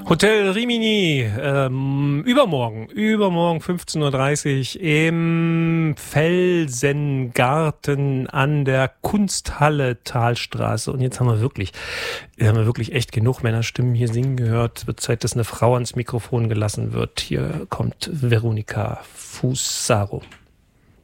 Hotel Rimini, übermorgen 15.30 Uhr im Felsengarten an der Kunsthalle Talstraße. Und jetzt haben wir wirklich echt genug Männerstimmen hier singen gehört. Wird Zeit, dass eine Frau ans Mikrofon gelassen wird. Hier kommt Veronika Fusaro.